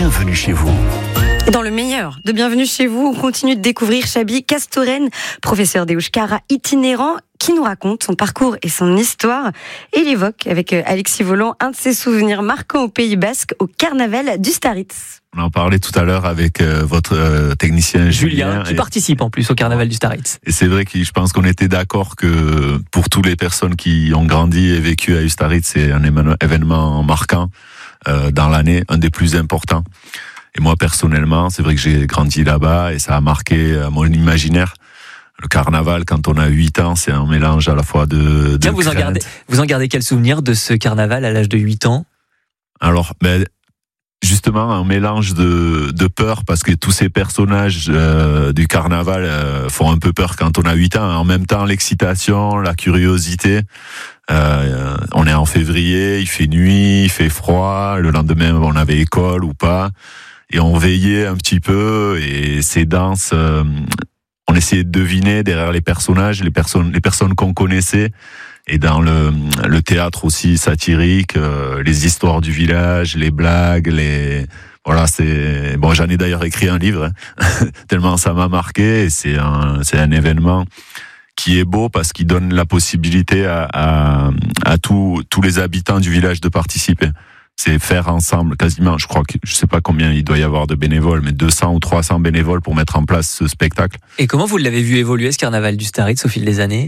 Bienvenue chez vous. Dans le meilleur de Bienvenue chez vous, on continue de découvrir Chabi Castoren, professeur d'Euskara itinérant, qui nous raconte son parcours et son histoire. Et il évoque avec Alexis Volant un de ses souvenirs marquants au Pays Basque, au carnaval d'Ustaritz. On en parlait tout à l'heure avec votre technicien Julien. Qui participe en plus au carnaval d'Ustaritz. Et c'est vrai que je pense qu'on était d'accord que pour toutes les personnes qui ont grandi et vécu à Ustaritz, c'est un événement marquant dans l'année, un des plus importants. Et moi, personnellement, c'est vrai que j'ai grandi là-bas et ça a marqué mon imaginaire. Le carnaval, quand on a 8 ans, c'est un mélange à la fois de Tiens, vous en gardez quel souvenir de ce carnaval à l'âge de 8 ans ? Alors, justement, un mélange de peur, parce que tous ces personnages du carnaval font un peu peur quand on a 8 ans. En même temps, l'excitation, la curiosité. On est en février, il fait nuit, il fait froid. Le lendemain, on avait école ou pas. Et on veillait un petit peu, et ces danses, on essayait de deviner derrière les personnages, les personnes qu'on connaissait, et dans le théâtre aussi satirique, les histoires du village, les blagues, voilà, j'en ai d'ailleurs écrit un livre, tellement ça m'a marqué, et c'est un événement qui est beau parce qu'il donne la possibilité à tous les habitants du village de participer. C'est faire ensemble, quasiment, je sais pas combien il doit y avoir de bénévoles, mais 200 ou 300 bénévoles pour mettre en place ce spectacle. Et comment vous l'avez vu évoluer, ce carnaval d'Ustaritz, au fil des années ?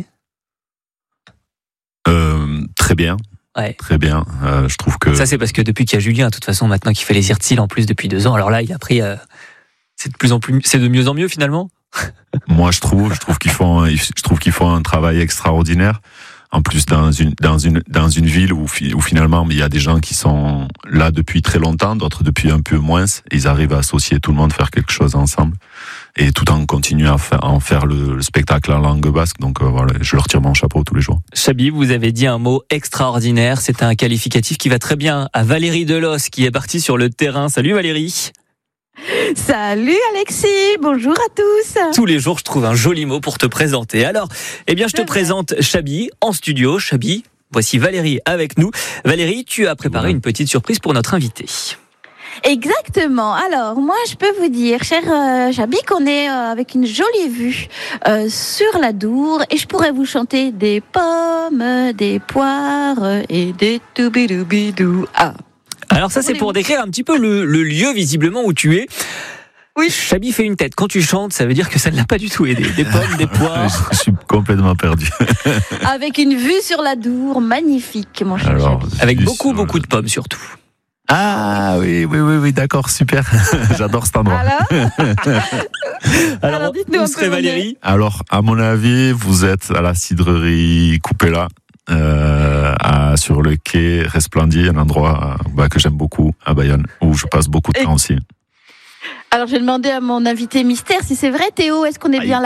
Très bien. Ouais. Très bien. Je trouve que... Ça, c'est parce que depuis qu'il y a Julien, de toute façon, maintenant, qui fait les Irtils en plus depuis 2 ans, alors là, il a pris... c'est de mieux en mieux, finalement ? Moi, je trouve qu'ils font un travail extraordinaire. En plus, dans une ville où finalement il y a des gens qui sont là depuis très longtemps, d'autres depuis un peu moins, et ils arrivent à associer tout le monde, faire quelque chose ensemble, et tout en continuant à en faire le spectacle en langue basque. Donc voilà, je leur tire mon chapeau tous les jours. Chabi, vous avez dit un mot extraordinaire, c'est un qualificatif qui va très bien à Valérie Delos, qui est partie sur le terrain. Salut Valérie. Salut Alexis, bonjour à tous. Tous les jours, je trouve un joli mot pour te présenter. Alors, je te présente Chabi en studio. Chabi, voici Valérie avec nous. Valérie, tu as préparé une petite surprise pour notre invité. Exactement. Alors, moi, je peux vous dire, cher Chabi, qu'on est avec une jolie vue sur la Dour, et je pourrais vous chanter des pommes, des poires et des toubidou-bidou. Alors ça, c'est pour décrire un petit peu le lieu visiblement où tu es. Oui. Chabi fait une tête. Quand tu chantes, ça veut dire que ça ne l'a pas du tout aidé. Des pommes, des poires. Je suis complètement perdu. Avec une vue sur la Dour magnifique, mon cher Chabi. Avec beaucoup de pommes surtout. Ah oui, d'accord, super. J'adore cet endroit. Alors dites-nous où serait Valérie ? Alors, à mon avis, vous êtes à la cidrerie Coupella. Sur le quai Resplendier, un endroit que j'aime beaucoup à Bayonne, où je passe beaucoup de temps aussi. Alors j'ai demandé à mon invité mystère si c'est vrai. Théo, est-ce qu'on est bien là ?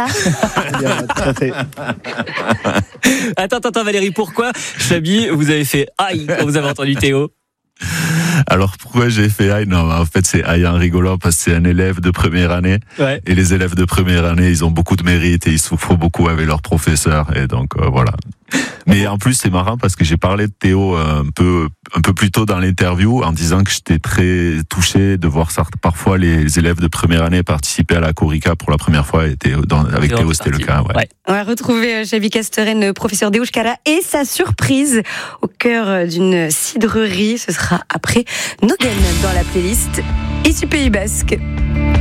Attends Valérie, pourquoi Chabi, vous avez fait aïe quand vous avez entendu Théo ? Alors pourquoi j'ai fait aïe ? Non, en fait c'est aïe en rigolant parce que c'est un élève de première année. Ouais. Et les élèves de première année, ils ont beaucoup de mérite et ils souffrent beaucoup avec leurs professeurs, et donc voilà. Mais en plus c'est marrant parce que j'ai parlé de Théo un peu plus tôt dans l'interview en disant que j'étais très touché de voir parfois les élèves de première année participer à la Corica pour la première fois, et avec Théo c'était le cas. Ouais. On va retrouver Chabi Castoren, professeur d'Euskara, et sa surprise au cœur d'une cidrerie. Ce sera après Noguen dans la playlist Ici Pays Basque.